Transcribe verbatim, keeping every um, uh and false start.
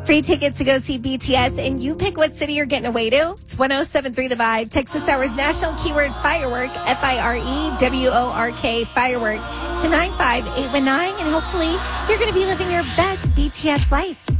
Free tickets to go see B T S, and you pick what city you're getting away to. It's one oh seven point three The Vibe, Texas Hour's national keyword firework, F I R E W O R K, firework, to nine five eight one nine, and hopefully you're going to be living your best B T S life.